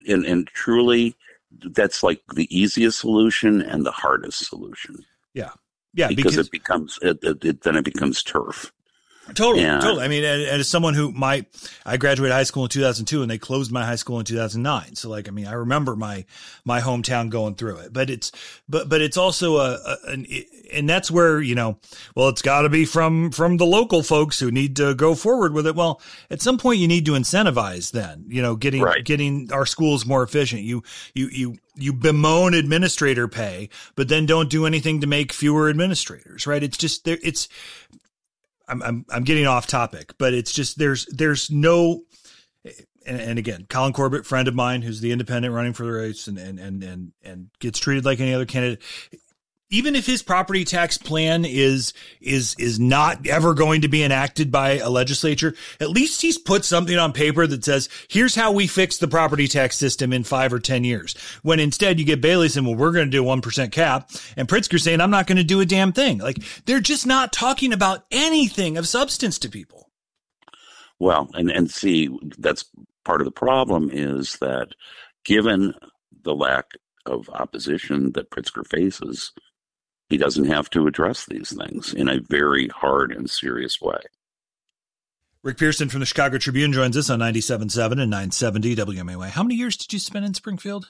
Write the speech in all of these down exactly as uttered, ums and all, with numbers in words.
and, and truly, that's like the easiest solution and the hardest solution. Yeah. Yeah. Because, because it becomes, it, it, it, then it becomes turf. Totally, and, totally. I mean, as someone who my, I graduated high school in two thousand two and they closed my high school in two thousand nine. So like, I mean, I remember my, my hometown going through it, but it's, but, but it's also a, a an, and that's where, you know, well, it's got to be from, from the local folks who need to go forward with it. Well, at some point you need to incentivize then, you know, getting, right. getting our schools more efficient. You, you, you, you bemoan administrator pay, but then don't do anything to make fewer administrators, right? It's just there. It's, I'm, I'm, I'm getting off topic, but it's just, there's, there's no, and, and again, Colin Corbett, friend of mine, who's the independent running for the race and, and, and, and, and gets treated like any other candidate. Even if his property tax plan is, is, is not ever going to be enacted by a legislature, at least he's put something on paper that says, here's how we fix the property tax system in five or ten years. When instead you get Bailey saying, well, we're going to do a one percent cap, and Pritzker saying, I'm not going to do a damn thing. Like, they're just not talking about anything of substance to people. Well, and, and see, that's part of the problem is that given the lack of opposition that Pritzker faces, he doesn't have to address these things in a very hard and serious way. Rick Pearson from the Chicago Tribune joins us on ninety-seven point seven and nine seventy W M A Y. How many years did you spend in Springfield?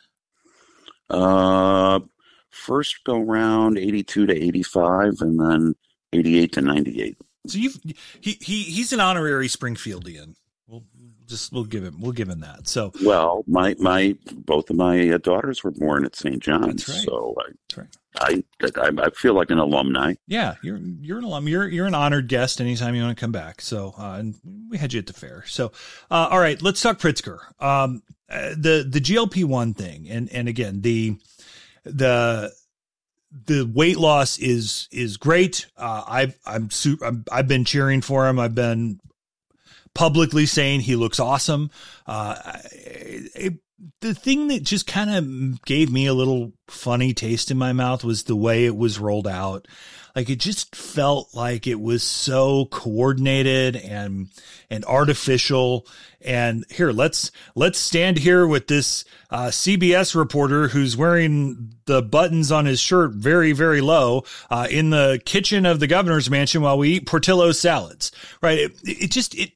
Uh, first go round eighty-two to eighty-five, and then eighty-eight to ninety-eight. So you've he he he's an honorary Springfieldian. We'll just we'll give him we'll give him that. So well, my my both of my uh, daughters were born at Saint John's, that's right. so I, that's right. I, I I feel like an alumni. Yeah, you're you're an alum. You're you're an honored guest anytime you want to come back. So uh, and we had you at the fair. So uh, all right, let's talk Pritzker. Um, uh, the the G L P one thing, and and again the the the weight loss is is great. Uh, I've I'm, super, I'm I've been cheering for him. I've been publicly saying he looks awesome. Uh, it, The thing that just kind of gave me a little funny taste in my mouth was the way it was rolled out. Like, it just felt like it was so coordinated and, and artificial. And here, let's, let's stand here with this, uh, C B S reporter who's wearing the buttons on his shirt very, very low, uh, in the kitchen of the governor's mansion while we eat Portillo's salads, right? It, it just, it,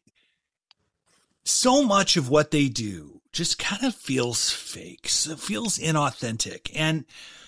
so much of what they do just kind of feels fake. So it feels inauthentic. And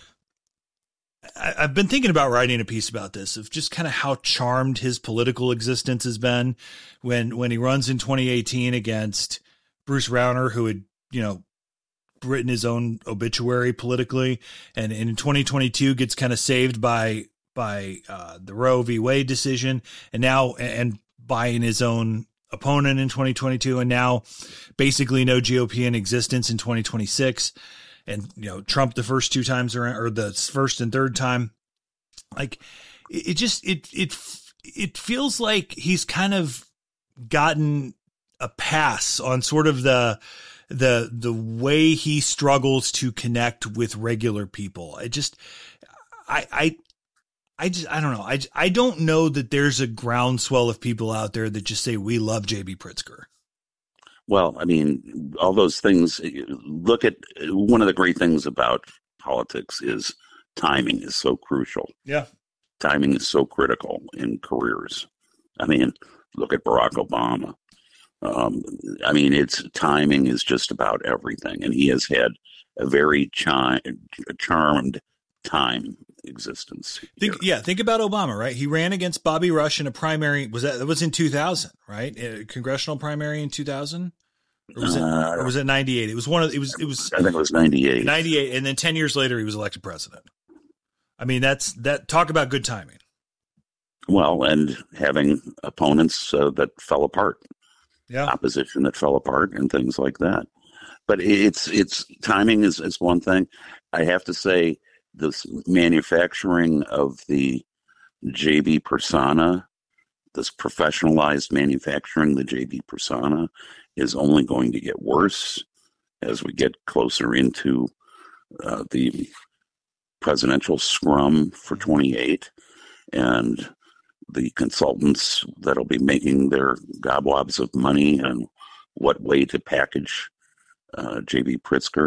I, I've been thinking about writing a piece about this, of just kind of how charmed his political existence has been when, when he runs in twenty eighteen against Bruce Rauner, who had, you know, written his own obituary politically. And, and in twenty twenty-two gets kind of saved by, by uh, the Roe v. Wade decision, and now, and buying his own opponent in twenty twenty-two, and now basically no G O P in existence in twenty twenty-six. And, you know, Trump the first two times around, or the first and third time, like it, it just, it, it, it feels like he's kind of gotten a pass on sort of the, the, the way he struggles to connect with regular people. I just, I, I, I just, I don't know. I, I don't know that there's a groundswell of people out there that just say, we love J B Pritzker. Well, I mean, all those things, look at one of the great things about politics is timing is so crucial. Yeah. Timing is so critical in careers. I mean, look at Barack Obama. Um, I mean, it's timing is just about everything. And he has had a very chi- charmed time existence. Think, yeah, think about Obama, right? He ran against Bobby Rush in a primary. Was that, that was in two thousand, right? A congressional primary in two thousand, or was it, uh, or was it ninety-eight? It was one of, it was, it was, I think it was ninety-eight, ninety-eight. And then ten years later, he was elected president. I mean, that's that talk about good timing. Well, and having opponents uh, that fell apart, yeah, opposition that fell apart and things like that. But it's, it's timing is, is one thing. I have to say, this manufacturing of the J B persona, this professionalized manufacturing, the J B persona, is only going to get worse as we get closer into uh, the presidential scrum for twenty-eight, and the consultants that'll be making their gobwabs of money and what way to package uh, J B Pritzker.